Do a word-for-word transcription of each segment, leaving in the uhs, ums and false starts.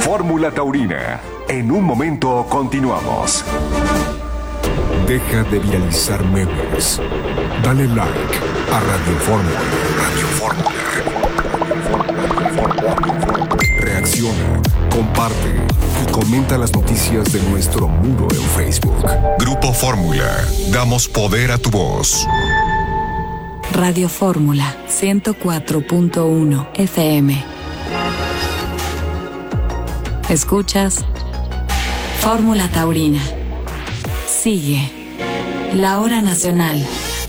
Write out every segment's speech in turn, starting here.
Fórmula Taurina. En un momento continuamos. Deja de viralizar memes. Dale like a Radio Fórmula. Radio Fórmula. Reacciona, comparte y comenta las noticias de nuestro muro en Facebook. Grupo Fórmula. Damos poder a tu voz. Radio Fórmula ciento cuatro punto uno F M. Escuchas Fórmula Taurina. Sigue la hora nacional.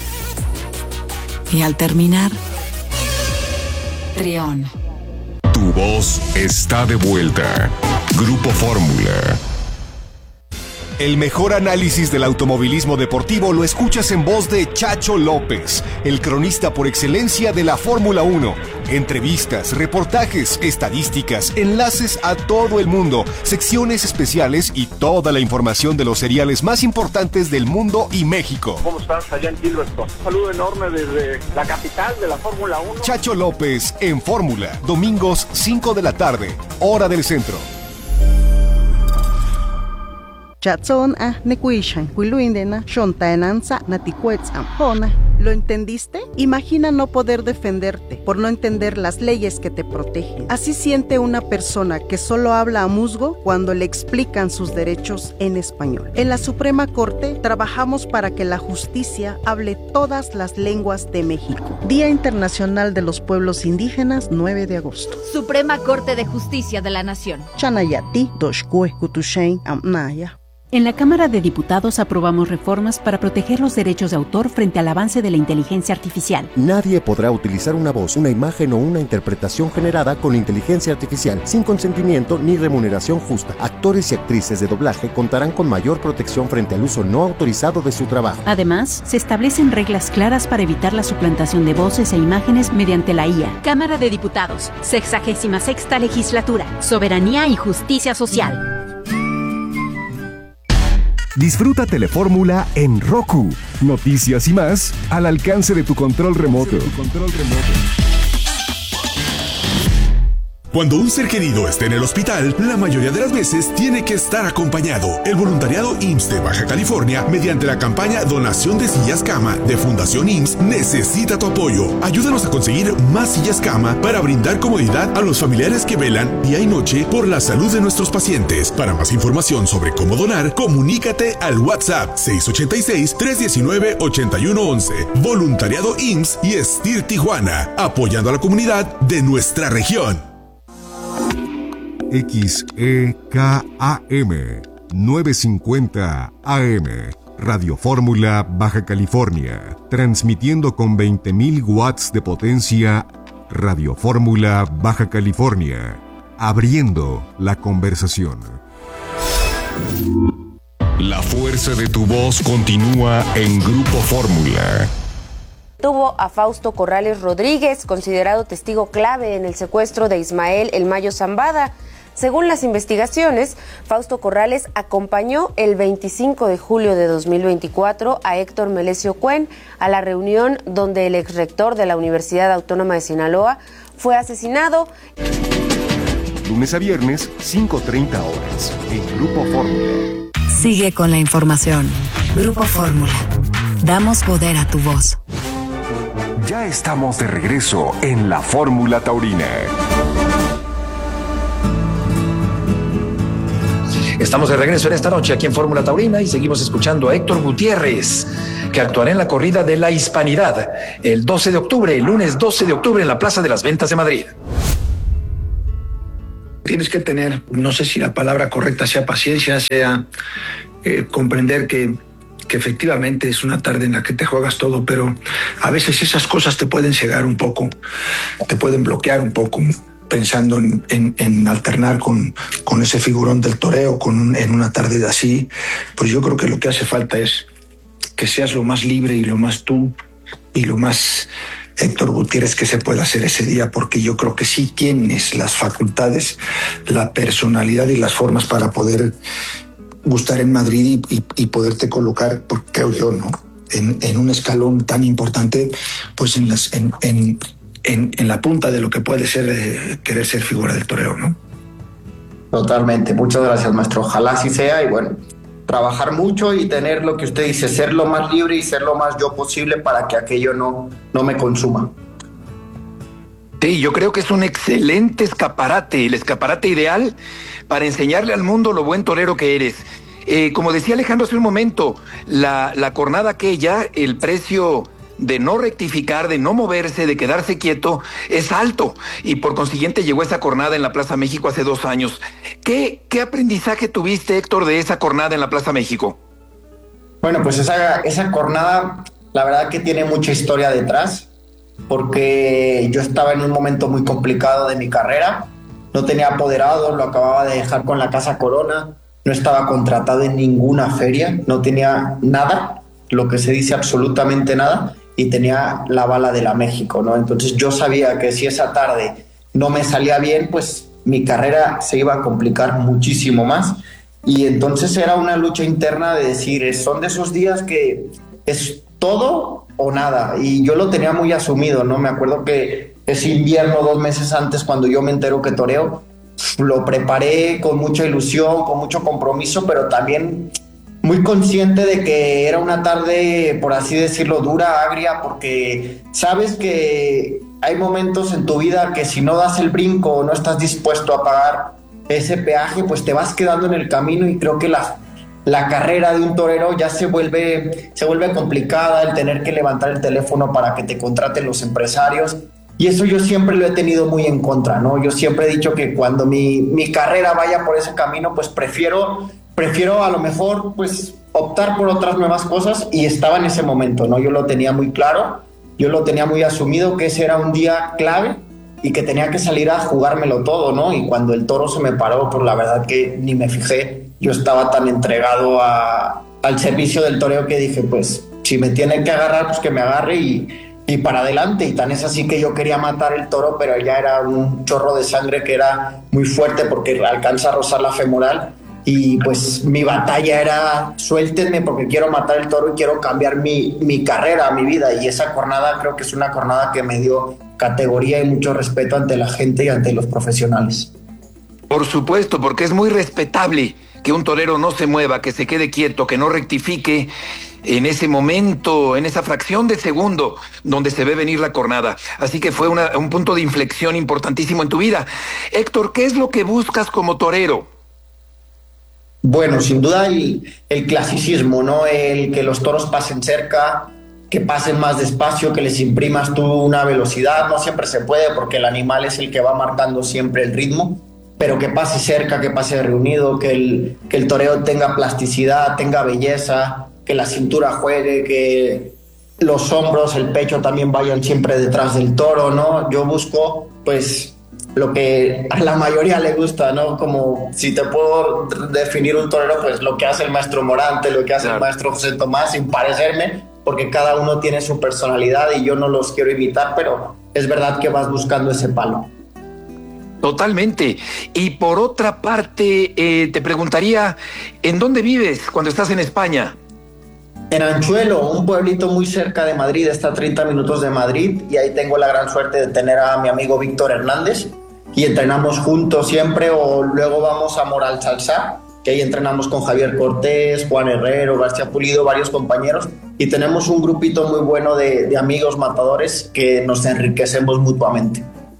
Y al terminar, Trión. Tu voz está de vuelta. Grupo Fórmula. El mejor análisis del automovilismo deportivo lo escuchas en voz de Chacho López, el cronista por excelencia de la Fórmula uno. Entrevistas, reportajes, estadísticas, enlaces a todo el mundo, secciones especiales y toda la información de los seriales más importantes del mundo y México. ¿Cómo estás allá en Silverstone? Un saludo enorme desde la capital de la Fórmula uno. Chacho López en Fórmula, domingos cinco de la tarde, hora del centro. Chatson a nekuishan, huiluindena, shontaenanza, naticuetz ampona. ¿Lo entendiste? Imagina no poder defenderte por no entender las leyes que te protegen. Así siente una persona que solo habla a musgo cuando le explican sus derechos en español. En la Suprema Corte trabajamos para que la justicia hable todas las lenguas de México. Día Internacional de los Pueblos Indígenas, nueve de agosto. Suprema Corte de Justicia de la Nación. Chanayati, doshkue, kutushein, amnaya. En la Cámara de Diputados aprobamos reformas para proteger los derechos de autor frente al avance de la inteligencia artificial. Nadie podrá utilizar una voz, una imagen o una interpretación generada con inteligencia artificial sin consentimiento ni remuneración justa. Actores y actrices de doblaje contarán con mayor protección frente al uso no autorizado de su trabajo. Además, se establecen reglas claras para evitar la suplantación de voces e imágenes mediante la I A. Cámara de Diputados, sexagésima sexta legislatura, soberanía y justicia social. Disfruta Telefórmula en Roku. Noticias y más al alcance de tu control remoto. Cuando un ser querido esté en el hospital, la mayoría de las veces tiene que estar acompañado. El voluntariado I M S S de Baja California, mediante la campaña Donación de Sillas Cama de Fundación I M S S, necesita tu apoyo. Ayúdanos a conseguir más sillas cama para brindar comodidad a los familiares que velan día y noche por la salud de nuestros pacientes. Para más información sobre cómo donar, comunícate al WhatsApp seis ocho seis, tres uno nueve, ocho uno uno uno. Voluntariado I M S S y Estir Tijuana, apoyando a la comunidad de nuestra región. X E K A M novecientos cincuenta A M Radio Fórmula Baja California, transmitiendo con veinte mil watts de potencia. Radio Fórmula Baja California, abriendo la conversación. La fuerza de tu voz continúa en Grupo Fórmula. Tuvo a Fausto Corrales Rodríguez, considerado testigo clave en el secuestro de Ismael El Mayo Zambada. Según las investigaciones, Fausto Corrales acompañó el veinticinco de julio de dos mil veinticuatro a Héctor Melesio Cuen a la reunión donde el exrector de la Universidad Autónoma de Sinaloa fue asesinado. Lunes a viernes, cinco treinta horas, en Grupo Fórmula. Sigue con la información. Grupo Fórmula. Damos poder a tu voz. Ya estamos de regreso en la Fórmula Taurina. Estamos de regreso en esta noche aquí en Fórmula Taurina y seguimos escuchando a Héctor Gutiérrez, que actuará en la corrida de la Hispanidad el doce de octubre, el lunes doce de octubre en la Plaza de las Ventas de Madrid. Tienes que tener, no sé si la palabra correcta sea paciencia, sea eh, comprender que, que efectivamente es una tarde en la que te juegas todo, pero a veces esas cosas te pueden cegar un poco, te pueden bloquear un poco, pensando en, en, en alternar con, con ese figurón del toreo con un, en una tarde de así. Pues yo creo que lo que hace falta es que seas lo más libre y lo más tú y lo más Héctor Gutiérrez que se pueda hacer ese día, porque yo creo que sí tienes las facultades, la personalidad y las formas para poder gustar en Madrid y, y, y poderte colocar, creo yo, ¿no? En, en un escalón tan importante, pues en las en, en En, en la punta de lo que puede ser eh, querer ser figura del toreo, ¿no? Totalmente, muchas gracias, maestro. Ojalá así sea y bueno, trabajar mucho y tener lo que usted dice, ser lo más libre y ser lo más yo posible para que aquello no, no me consuma. Sí, yo creo que es un excelente escaparate, el escaparate ideal para enseñarle al mundo lo buen torero que eres. Eh, como decía Alejandro hace un momento, la, la cornada aquella, el precio de no rectificar, de no moverse, de quedarse quieto, es alto. Y por consiguiente llegó esa cornada en la Plaza México hace dos años. ¿Qué, qué aprendizaje tuviste, Héctor, de esa cornada en la Plaza México? Bueno, pues esa, esa cornada, la verdad que tiene mucha historia detrás, porque yo estaba en un momento muy complicado de mi carrera, no tenía apoderado, lo acababa de dejar con la Casa Corona, no estaba contratado en ninguna feria, no tenía nada, lo que se dice absolutamente nada, y tenía la bala de la México, ¿no? Entonces yo sabía que si esa tarde no me salía bien, pues mi carrera se iba a complicar muchísimo más, y entonces era una lucha interna de decir, son de esos días que es todo o nada, y yo lo tenía muy asumido, ¿no? Me acuerdo que ese invierno, dos meses antes, cuando yo me entero que toreo, lo preparé con mucha ilusión, con mucho compromiso, pero también muy consciente de que era una tarde, por así decirlo, dura, agria, porque sabes que hay momentos en tu vida que si no das el brinco o no estás dispuesto a pagar ese peaje, pues te vas quedando en el camino, y creo que la, la carrera de un torero ya se vuelve, se vuelve complicada, el tener que levantar el teléfono para que te contraten los empresarios, y eso yo siempre lo he tenido muy en contra, ¿no? Yo siempre he dicho que cuando mi, mi carrera vaya por ese camino, pues prefiero... Prefiero a lo mejor pues optar por otras nuevas cosas, y estaba en ese momento, ¿no? Yo lo tenía muy claro, yo lo tenía muy asumido que ese era un día clave y que tenía que salir a jugármelo todo, ¿no? Y cuando el toro se me paró, pues la verdad que ni me fijé, yo estaba tan entregado a, al servicio del toreo que dije, pues si me tienen que agarrar, pues que me agarre y, y para adelante. Y tan es así que yo quería matar el toro, pero ya era un chorro de sangre que era muy fuerte porque alcanza a rozar la femoral. Y pues mi batalla era, suéltenme porque quiero matar el toro y quiero cambiar mi, mi carrera, mi vida. Y esa cornada creo que es una cornada que me dio categoría y mucho respeto ante la gente y ante los profesionales. Por supuesto, porque es muy respetable que un torero no se mueva, que se quede quieto, que no rectifique en ese momento, en esa fracción de segundo donde se ve venir la cornada. Así que fue una, un punto de inflexión importantísimo en tu vida. Héctor, ¿qué es lo que buscas como torero? Bueno, sin duda el, el clasicismo, ¿no? El que los toros pasen cerca, que pasen más despacio, que les imprimas tú una velocidad. No siempre se puede porque el animal es el que va marcando siempre el ritmo, pero que pase cerca, que pase reunido, que el, que el toreo tenga plasticidad, tenga belleza, que la cintura juegue, que los hombros, el pecho también vayan siempre detrás del toro, ¿no? Yo busco, pues, lo que a la mayoría le gusta, ¿no? Como si te puedo definir un torero, pues lo que hace el maestro Morante, lo que hace claro. el maestro José Tomás, sin parecerme, porque cada uno tiene su personalidad y yo no los quiero imitar, pero es verdad que vas buscando ese palo. Totalmente. Y por otra parte, eh, te preguntaría, ¿en dónde vives cuando estás en España? En Anchuelo, un pueblito muy cerca de Madrid, está a treinta minutos de Madrid, y ahí tengo la gran suerte de tener a mi amigo Víctor Hernández, y entrenamos juntos siempre, o luego vamos a Moral Salsa, que ahí entrenamos con Javier Cortés, Juan Herrero, García Pulido, varios compañeros, y tenemos un grupito muy bueno de, de amigos matadores que nos enriquecemos mutuamente.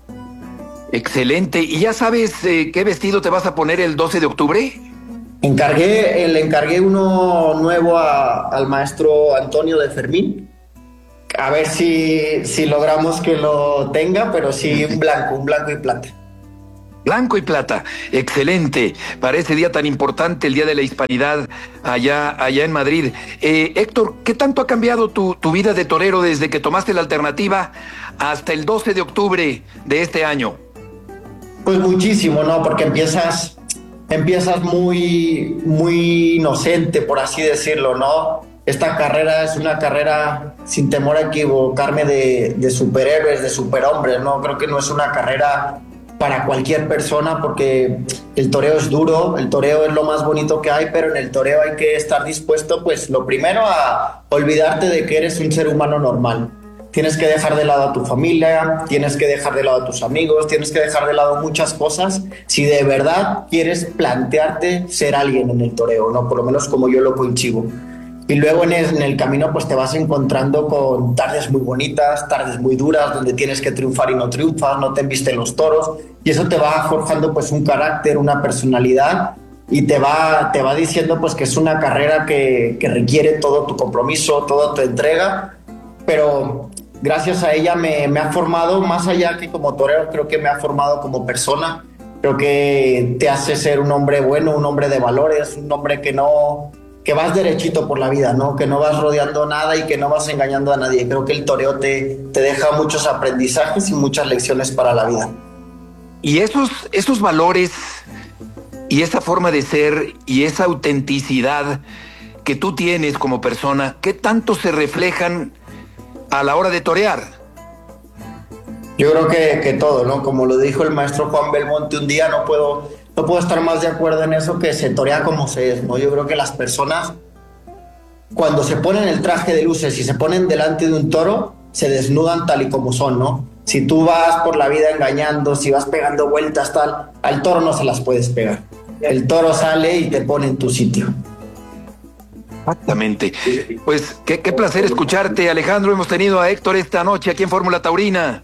Excelente. ¿Y ya sabes eh, qué vestido te vas a poner el doce de octubre? Encargué, le encargué uno nuevo a, al maestro Antonio de Fermín, a ver si, si logramos que lo tenga, pero sí un blanco, un blanco y plata. Blanco y plata, excelente, para ese día tan importante, el Día de la Hispanidad, allá, allá en Madrid. Eh, Héctor, ¿qué tanto ha cambiado tu, tu vida de torero desde que tomaste la alternativa hasta el doce de octubre de este año? Pues muchísimo, ¿no? Porque empiezas, empiezas muy, muy inocente, por así decirlo, ¿no? Esta carrera es una carrera, sin temor a equivocarme, de, de superhéroes, de superhombres, ¿no? Creo que no es una carrera para cualquier persona, porque el toreo es duro, el toreo es lo más bonito que hay, pero en el toreo hay que estar dispuesto, pues lo primero, a olvidarte de que eres un ser humano normal. tienes que dejar de lado a tu familia, tienes que dejar de lado a tus amigos, tienes que dejar de lado muchas cosas si de verdad quieres plantearte ser alguien en el toreo, ¿no? Por lo menos como yo lo concibo. Y luego en el, en el camino pues te vas encontrando con tardes muy bonitas, tardes muy duras, donde tienes que triunfar y no triunfas, no te embisten los toros, y eso te va forjando pues un carácter, una personalidad, y te va, te va diciendo pues que es una carrera que, que requiere todo tu compromiso, toda tu entrega, pero gracias a ella me, me ha formado, más allá que como torero, creo que me ha formado como persona, creo que te hace ser un hombre bueno, un hombre de valores, un hombre que no... que vas derechito por la vida, ¿no? Que no vas rodeando nada y que no vas engañando a nadie. Creo que el toreo te, te deja muchos aprendizajes y muchas lecciones para la vida. Y esos, esos valores y esa forma de ser y esa autenticidad que tú tienes como persona, ¿qué tanto se reflejan a la hora de torear? Yo creo que, que todo, ¿no? Como lo dijo el maestro Juan Belmonte un día, no puedo... No puedo estar más de acuerdo en eso, que se torea como se es, ¿no? Yo creo que las personas, cuando se ponen el traje de luces y se ponen delante de un toro, se desnudan tal y como son, ¿no? Si tú vas por la vida engañando, si vas pegando vueltas, tal, al toro no se las puedes pegar. El toro sale y te pone en tu sitio. Exactamente. Pues qué, qué placer escucharte, Alejandro. Hemos tenido a Héctor esta noche aquí en Fórmula Taurina.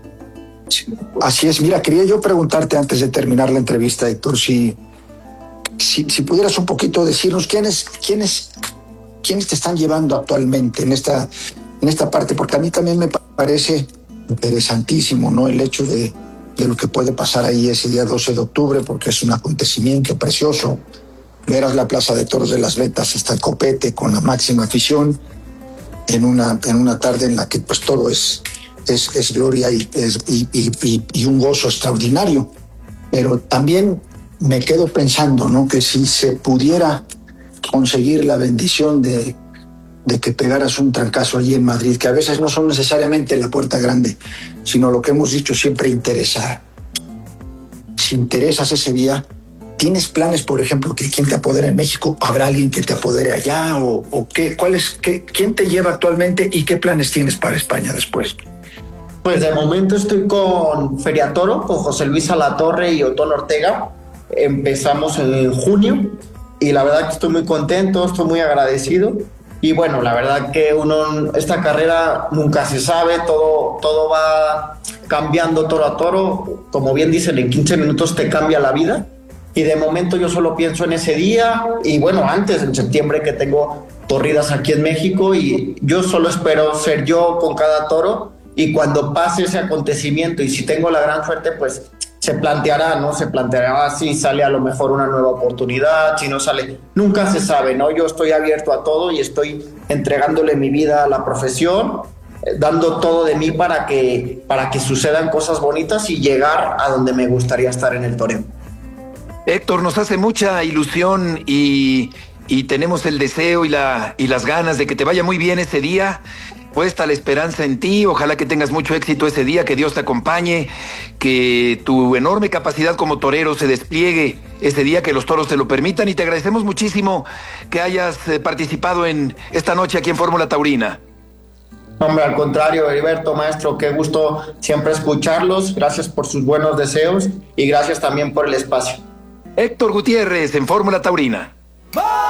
Así es, mira, quería yo preguntarte antes de terminar la entrevista, Héctor, si, si, si pudieras un poquito decirnos quiénes, quiénes, quiénes te están llevando actualmente en esta, en esta parte, porque a mí también me parece interesantísimo, ¿no? El hecho de, de lo que puede pasar ahí ese día doce de octubre, porque es un acontecimiento precioso. Verás la Plaza de Toros de las Ventas hasta el copete con la máxima afición en una, en una tarde en la que pues todo es... Es, es gloria y, es, y, y, y un gozo extraordinario. Pero también me quedo pensando, ¿no? Que si se pudiera conseguir la bendición de, de que pegaras un trancazo allí en Madrid, que a veces no son necesariamente la puerta grande, sino lo que hemos dicho siempre, interesar. Si interesas ese día, ¿tienes planes, por ejemplo, que quien te apodere en México? ¿Habrá alguien que te apodere allá? ¿O, o qué, cuál es, qué, quién te lleva actualmente y qué planes tienes para España después? Pues de momento estoy con Feria Toro, con José Luis Alatorre y Otón Ortega. Empezamos en junio y la verdad que estoy muy contento, estoy muy agradecido. Y bueno, la verdad que uno, esta carrera nunca se sabe, todo, todo va cambiando toro a toro. Como bien dicen, en quince minutos te cambia la vida. Y de momento yo solo pienso en ese día y bueno, antes, en septiembre, que tengo corridas aquí en México, y yo solo espero ser yo con cada toro. Y cuando pase ese acontecimiento y si tengo la gran suerte, pues se planteará, ¿no? Se planteará si sale a lo mejor una nueva oportunidad, si no sale. Nunca se sabe, ¿no? Yo estoy abierto a todo y estoy entregándole mi vida a la profesión, eh, dando todo de mí para que, para que sucedan cosas bonitas y llegar a donde me gustaría estar en el toreo. Héctor, nos hace mucha ilusión y, y tenemos el deseo y, la, y las ganas de que te vaya muy bien ese día. Puesta la esperanza en ti, ojalá que tengas mucho éxito ese día, que Dios te acompañe, que tu enorme capacidad como torero se despliegue ese día, que los toros te lo permitan, y te agradecemos muchísimo que hayas participado en esta noche aquí en Fórmula Taurina. Hombre, al contrario, Heriberto, maestro, qué gusto siempre escucharlos, gracias por sus buenos deseos y gracias también por el espacio. Héctor Gutiérrez en Fórmula Taurina.